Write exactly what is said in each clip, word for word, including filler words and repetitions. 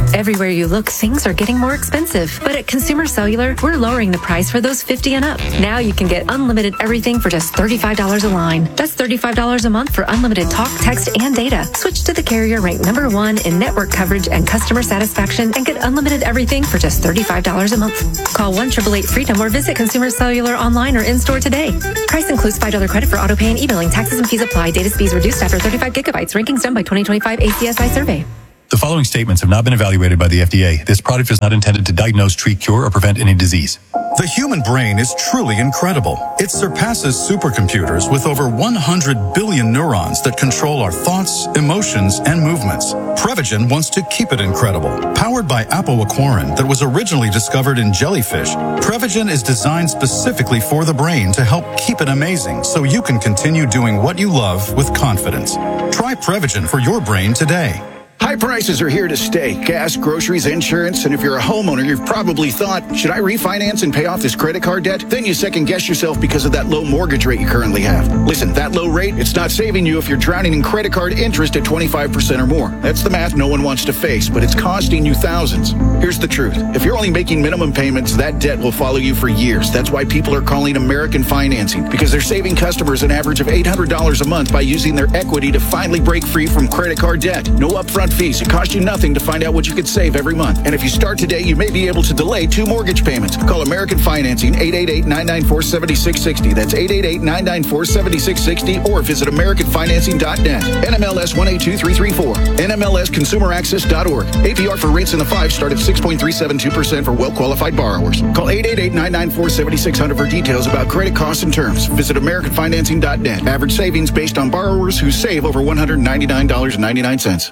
Everywhere you look, things are getting more expensive. But at Consumer Cellular, we're lowering the price for those fifty and up. Now you can get unlimited everything for just thirty-five dollars a line. That's thirty-five dollars a month for unlimited talk, text, and data. Switch to the carrier ranked number one in network coverage and customer satisfaction and get unlimited everything for just thirty-five dollars a month. Call one eight eight eight freedom or visit Consumer Cellular online or in-store today. Price includes five dollars credit for auto pay and e-billing. Taxes and fees apply. Data speeds reduced after thirty-five gigabytes. Rankings done by twenty twenty-five A C S I survey. The following statements have not been evaluated by the F D A. This product is not intended to diagnose, treat, cure, or prevent any disease. The human brain is truly incredible. It surpasses supercomputers with over one hundred billion neurons that control our thoughts, emotions, and movements. Prevagen wants to keep it incredible. Powered by apoaquarin that was originally discovered in jellyfish, Prevagen is designed specifically for the brain to help keep it amazing so you can continue doing what you love with confidence. Try Prevagen for your brain today. High prices are here to stay. Gas, groceries, insurance, and if you're a homeowner, you've probably thought, should I refinance and pay off this credit card debt? Then you second guess yourself because of that low mortgage rate you currently have. Listen, that low rate, it's not saving you if you're drowning in credit card interest at twenty-five percent or more. That's the math no one wants to face, but it's costing you thousands. Here's the truth. If you're only making minimum payments, that debt will follow you for years. That's why people are calling American Financing, because they're saving customers an average of eight hundred dollars a month by using their equity to finally break free from credit card debt. No upfront fees. It costs you nothing to find out what you could save every month. And if you start today, you may be able to delay two mortgage payments. Call American Financing, eight eight eight, nine nine four, seven six six zero. That's eight eight eight, nine nine four, seven six six zero or visit American Financing dot net. N M L S one eight two three three four. N M L S consumer access dot org. A P R for rates in the five start at six point three seven two percent for well-qualified borrowers. Call eight eight eight, nine nine four, seven six zero zero for details about credit costs and terms. Visit American Financing dot net. Average savings based on borrowers who save over one hundred ninety-nine dollars and ninety-nine cents.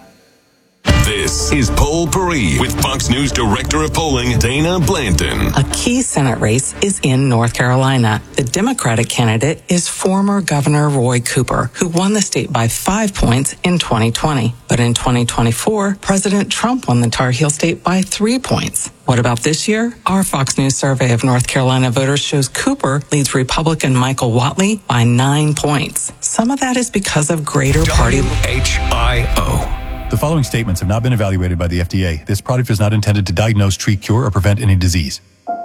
This is Poll Paris with Fox News Director of Polling, Dana Blanton. A key Senate race is in North Carolina. The Democratic candidate is former Governor Roy Cooper, who won the state by five points in twenty twenty. But in twenty twenty-four, President Trump won the Tar Heel state by three points. What about this year? Our Fox News survey of North Carolina voters shows Cooper leads Republican Michael Whatley by nine points. Some of that is because of greater party... W H I O. The following statements have not been evaluated by the F D A. This product is not intended to diagnose, treat, cure, or prevent any disease.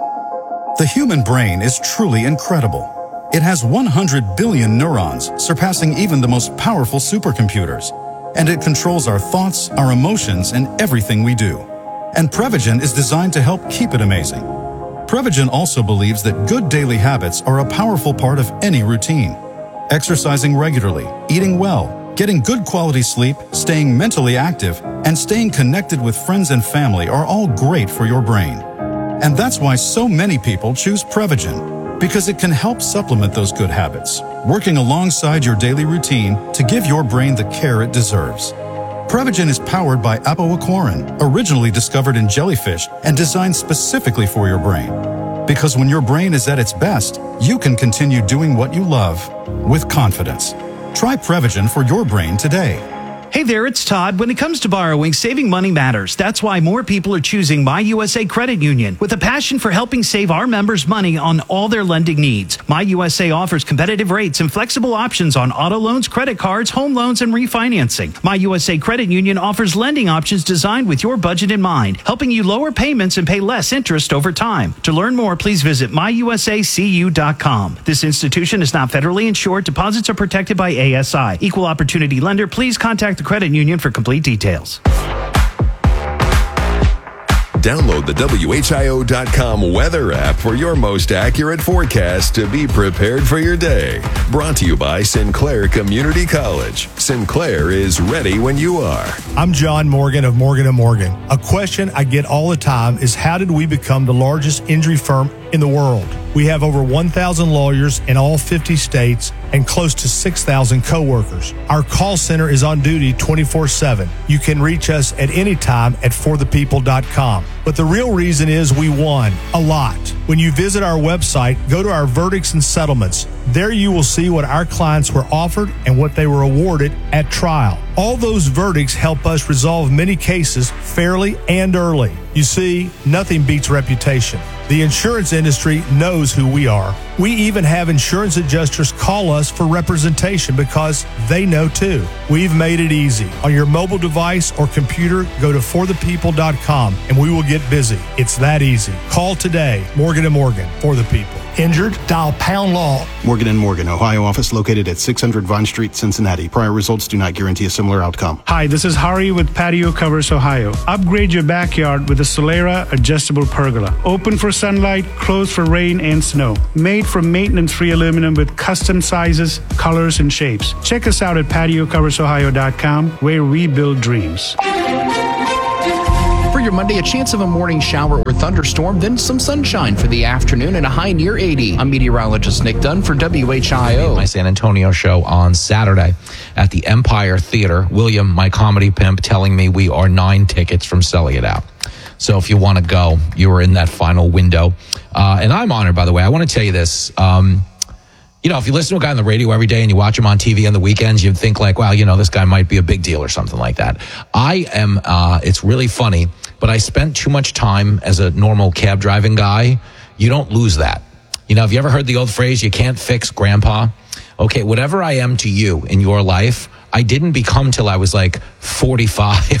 The human brain is truly incredible. It has one hundred billion neurons, surpassing even the most powerful supercomputers. And it controls our thoughts, our emotions, and everything we do. And Prevagen is designed to help keep it amazing. Prevagen also believes that good daily habits are a powerful part of any routine. Exercising regularly, eating well, getting good quality sleep, staying mentally active, and staying connected with friends and family are all great for your brain. And that's why so many people choose Prevagen, because it can help supplement those good habits, working alongside your daily routine to give your brain the care it deserves. Prevagen is powered by apoaquarin, originally discovered in jellyfish and designed specifically for your brain. Because when your brain is at its best, you can continue doing what you love with confidence. Try Prevagen for your brain today. Hey there, it's Todd. When it comes to borrowing, saving money matters. That's why more people are choosing My U S A Credit Union with a passion for helping save our members money on all their lending needs. My U S A offers competitive rates and flexible options on auto loans, credit cards, home loans, and refinancing. My U S A Credit Union offers lending options designed with your budget in mind, helping you lower payments and pay less interest over time. To learn more, please visit my u s a c u dot com. This institution is not federally insured. Deposits are protected by A S I. Equal opportunity lender. Please contact the credit union for complete details. Download the W H I O dot com weather app for your most accurate forecast to be prepared for your day. Brought to you by Sinclair Community College. Sinclair is ready when you are. I'm John Morgan of Morgan and Morgan. A question I get all the time is, how did we become the largest injury firm in the world? We have over one thousand lawyers in all fifty states and close to six thousand coworkers. Our call center is on duty twenty-four seven. You can reach us at any time at for the people dot com. But the real reason is we won a lot. When you visit our website, go to our verdicts and settlements. There you will see what our clients were offered and what they were awarded at trial. All those verdicts help us resolve many cases fairly and early. You see, nothing beats reputation. The insurance industry knows who we are. We even have insurance adjusters call us for representation because they know too. We've made it easy. On your mobile device or computer, go to for the people dot com and we will get busy. It's that easy. Call today. Morgan and Morgan, for the people. Injured? Dial pound law. Morgan and Morgan, Ohio office located at six hundred Vine Street, Cincinnati. Prior results do not guarantee a similar outcome. Hi, this is Hari with Patio Covers Ohio. Upgrade your backyard with a Solera adjustable pergola. Open for sunlight, closed for rain and snow. Made from maintenance-free aluminum with custom sizes, colors, and shapes. Check us out at patio covers ohio dot com, where we build dreams. For your Monday, a chance of a morning shower or thunderstorm, then some sunshine for the afternoon and a high near eighty. I'm meteorologist Nick Dunn for W H I O. My San Antonio show on Saturday at the Empire Theater. William, my comedy pimp, telling me we are nine tickets from selling it out. So if you want to go, you are in that final window. Uh, and I'm honored, by the way. I want to tell you this. Um, you know, if you listen to a guy on the radio every day and you watch him on T V on the weekends, you'd think like, wow, you know, this guy might be a big deal or something like that. I am, uh, it's really funny, but I spent too much time as a normal cab driving guy. You don't lose that. You know, have you ever heard the old phrase, you can't fix grandpa? Okay, whatever I am to you in your life, I didn't become till I was like forty-five.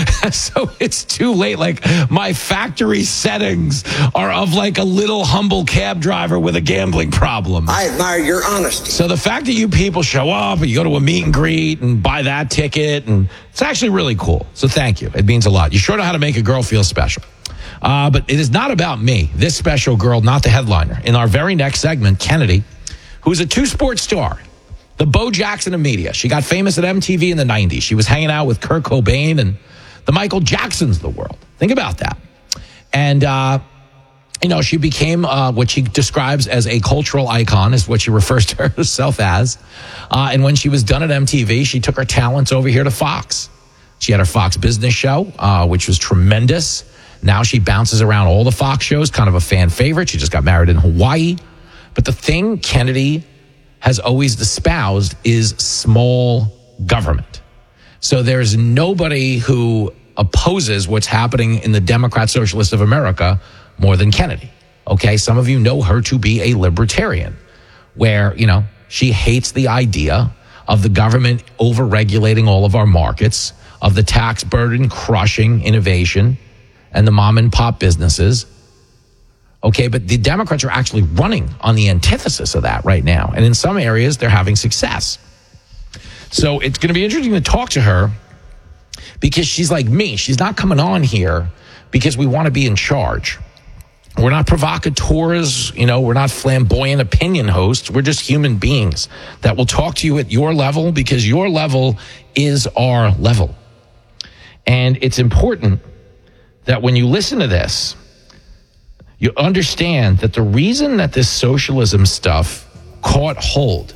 So it's too late. Like my factory settings are of like a little humble cab driver with a gambling problem. I admire your honesty. So the fact that you people show up and you go to a meet and greet and buy that ticket, and it's actually really cool. So thank you. It means a lot. You sure know how to make a girl feel special. Uh, but it is not about me, this special girl, not the headliner. In our very next segment, Kennedy, who's a two-sport star, the Bo Jackson of media. She got famous at M T V in the nineties. She was hanging out with Kurt Cobain and the Michael Jacksons of the world. Think about that. And, uh, you know, she became uh, what she describes as a cultural icon, is what she refers to herself as. Uh, and when she was done at M T V, she took her talents over here to Fox. She had her Fox Business show, uh, which was tremendous. Now she bounces around all the Fox shows, kind of a fan favorite. She just got married in Hawaii. But the thing Kennedy has always espoused is small government. So there's nobody who opposes what's happening in the Democrat Socialist of America more than Kennedy. Okay, some of you know her to be a libertarian, where, you know, she hates the idea of the government over-regulating all of our markets, of the tax burden crushing innovation and the mom and pop businesses. Okay, but the Democrats are actually running on the antithesis of that right now. And in some areas, they're having success. So it's going to be interesting to talk to her because she's like me. She's not coming on here because we want to be in charge. We're not provocateurs, you know, we're not flamboyant opinion hosts. We're just human beings that will talk to you at your level because your level is our level. And it's important that when you listen to this, you understand that the reason that this socialism stuff caught hold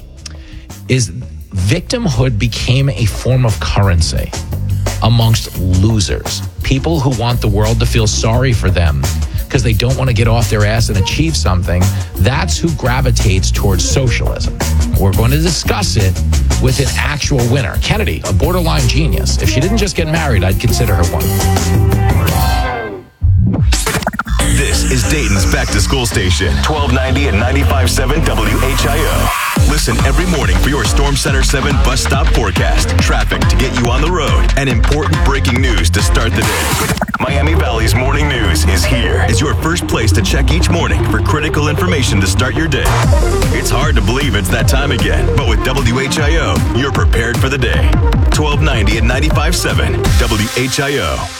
is victimhood became a form of currency amongst losers. People who want the world to feel sorry for them because they don't want to get off their ass and achieve something. That's who gravitates towards socialism. We're going to discuss it with an actual winner. Kennedy, a borderline genius. If she didn't just get married, I'd consider her one. This is Dayton's Back to School Station, twelve ninety and ninety-five point seven W H I O. Listen every morning for your Storm Center seven bus stop forecast, traffic to get you on the road, and important breaking news to start the day. Miami Valley's Morning News is here as your first place to check each morning for critical information to start your day. It's hard to believe it's that time again, but with W H I O, you're prepared for the day. twelve ninety and ninety-five point seven W H I O.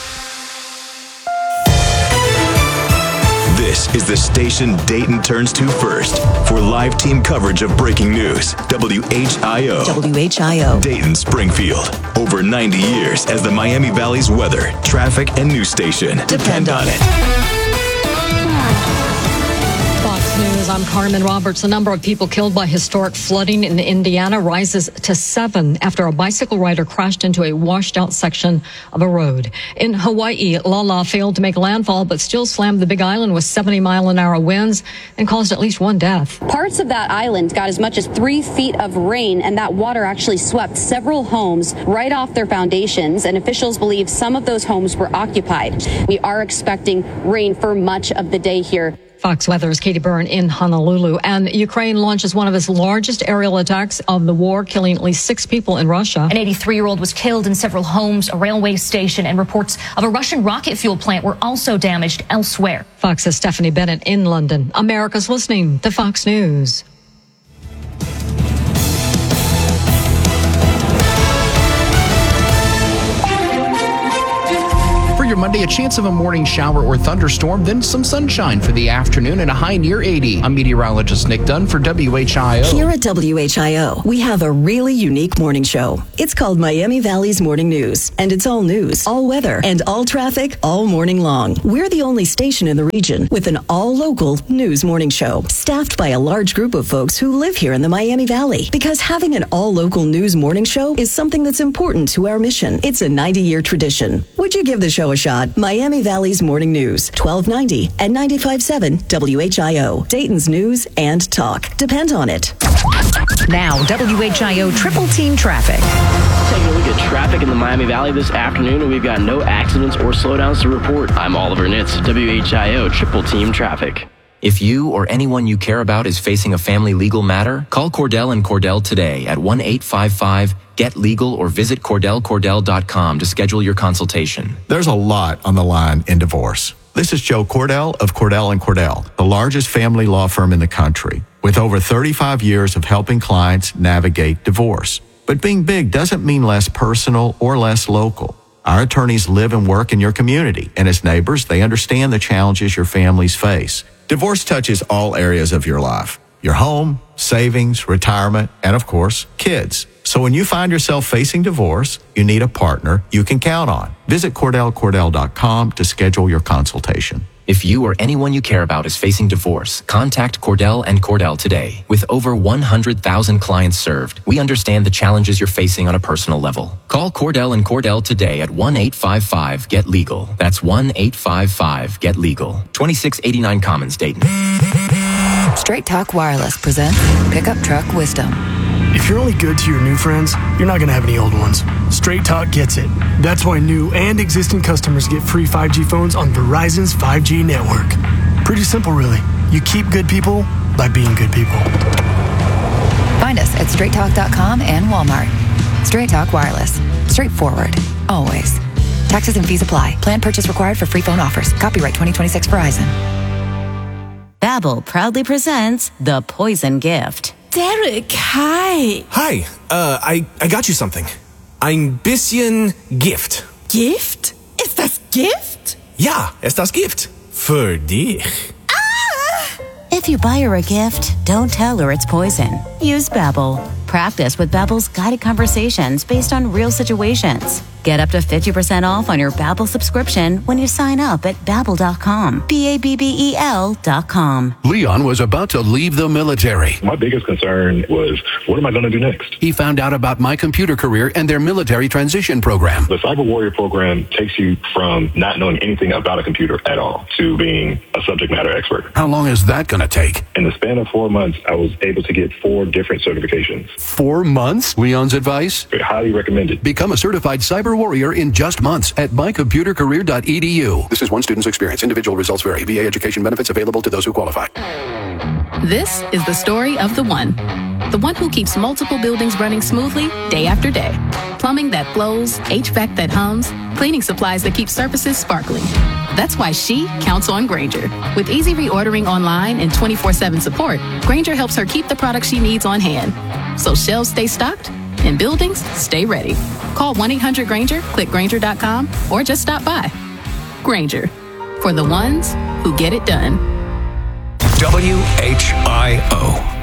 This is the station Dayton turns to first for live team coverage of breaking news. W H I O. W H I O. Dayton, Springfield. Over ninety years as the Miami Valley's weather, traffic, and news station. Depend on it. Fox News, I'm Carmen Roberts. The number of people killed by historic flooding in Indiana rises to seven after a bicycle rider crashed into a washed out section of a road. In Hawaii, Lala failed to make landfall but still slammed the Big Island with seventy mile an hour winds and caused at least one death. Parts of that island got as much as three feet of rain, and that water actually swept several homes right off their foundations, and officials believe some of those homes were occupied. We are expecting rain for much of the day here. Fox Weather's Katie Byrne in Honolulu. And Ukraine launches one of its largest aerial attacks of the war, killing at least six people in Russia. An eighty-three-year-old was killed in several homes, a railway station, and reports of a Russian rocket fuel plant were also damaged elsewhere. Fox's Stephanie Bennett in London. America's listening to Fox News. Your Monday, a chance of a morning shower or thunderstorm, then some sunshine for the afternoon and a high near eighty. I'm meteorologist Nick Dunn for W H I O. Here at W H I O, we have a really unique morning show. It's called Miami Valley's Morning News, and it's all news, all weather, and all traffic all morning long. We're the only station in the region with an all-local news morning show, staffed by a large group of folks who live here in the Miami Valley. Because having an all-local news morning show is something that's important to our mission. It's a ninety-year tradition. Would you give the show a shot? Miami Valley's Morning News, twelve ninety and ninety-five point seven W H I O. Dayton's news and talk. Depend on it. Now, W H I O Triple Team Traffic. Taking a look at traffic in the Miami Valley this afternoon, and we've got no accidents or slowdowns to report. I'm Oliver Nitz, W H I O Triple Team Traffic. If you or anyone you care about is facing a family legal matter, call Cordell and Cordell today at one eight five five get legal or visit cordell cordell dot com to schedule your consultation. There's a lot on the line in divorce. This is Joe Cordell of Cordell and Cordell, the largest family law firm in the country, with over thirty-five years of helping clients navigate divorce. But being big doesn't mean less personal or less local. Our attorneys live and work in your community, and as neighbors, they understand the challenges your families face. Divorce touches all areas of your life: your home, savings, retirement, and of course, kids. So when you find yourself facing divorce, you need a partner you can count on. Visit cordell cordell dot com to schedule your consultation. If you or anyone you care about is facing divorce, contact Cordell and Cordell today. With over one hundred thousand clients served, we understand the challenges you're facing on a personal level. Call Cordell and Cordell today at one eight five five get legal. That's one eight five five get legal. twenty-six eighty-nine Commons, Dayton. Straight Talk Wireless presents Pickup Truck Wisdom. If you're only good to your new friends, you're not going to have any old ones. Straight Talk gets it. That's why new and existing customers get free five G phones on Verizon's five G network. Pretty simple, really. You keep good people by being good people. Find us at straight talk dot com and Walmart. Straight Talk Wireless. Straightforward. Always. Taxes and fees apply. Plan purchase required for free phone offers. Copyright twenty twenty-six Verizon. Babbel proudly presents The Poison Gift. Derek, hi. Hi, uh, I, I got you something. Ein bisschen Gift. Gift? Ist das Gift? Ja, ist das Gift. Für dich. Ah! If you buy her a gift, don't tell her it's poison. Use Babbel. Practice with Babbel's guided conversations based on real situations. Get up to fifty percent off on your Babbel subscription when you sign up at babbel dot com. B A B B E L dot com. Leon was about to leave the military. My biggest concern was, what am I going to do next? He found out about My Computer Career and their military transition program. The Cyber Warrior program takes you from not knowing anything about a computer at all to being a subject matter expert. How long is that going to take? In the span of four months, I was able to get four different certifications. Four months? Leon's advice? Highly recommended. Become a certified cyber warrior in just months at my computer career dot e d u. This is one student's experience. Individual results vary. V A education benefits available to those who qualify. This is the story of the one. The one who keeps multiple buildings running smoothly day after day. Plumbing that flows, H V A C that hums, cleaning supplies that keep surfaces sparkling. That's why she counts on Grainger. With easy reordering online and twenty-four seven support, Grainger helps her keep the products she needs on hand. So shelves stay stocked and buildings stay ready. Call one eight hundred Grainger, click Grainger dot com, or just stop by. Grainger, for the ones who get it done. W H I O.